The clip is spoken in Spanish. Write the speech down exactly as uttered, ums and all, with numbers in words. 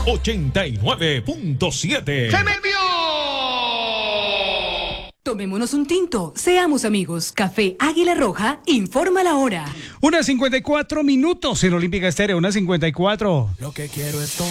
ochenta y nueve punto siete. ¡Se me envió! Tomémonos un tinto, seamos amigos. Café Águila Roja informa la hora. Una cincuenta y cuatro minutos en Olímpica Estéreo, una cincuenta y cuatro. Lo que quiero es